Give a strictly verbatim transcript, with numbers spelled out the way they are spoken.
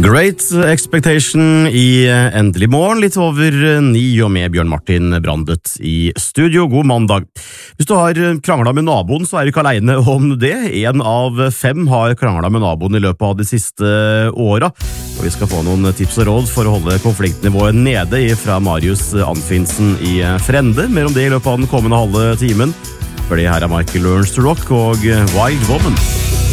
Great Expectation i Endelig morgen, litt over ni og med Bjørn Martin Brandet i studio. God mandag. Hvis du har kranglet med naboen, så er du ikke alene om det. En av fem har kranglet med naboen i løpet av de siste åra. Og vi skal få noen tips og råd for å holde konfliktnivået nede fra Marius Anfinsen i Frende. Mer om det i løpet av den kommende halve timen. Fordi her er Michael Learns to Rock og Wild Woman.